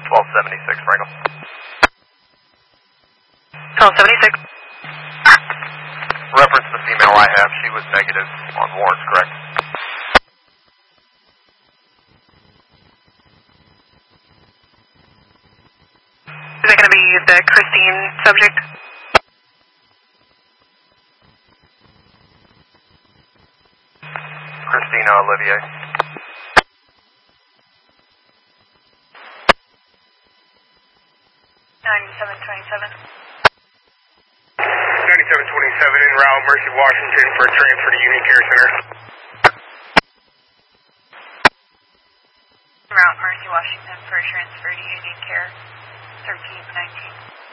1276, Franklin. 1276. Reference the female I have, she was negative on warrants, correct? Is it going to be the Christine subject? Christina Olivier. En route, Mercy, Washington for transfer to Union Care Center. En route, Mercy, Washington for transfer to Union Care, 1319.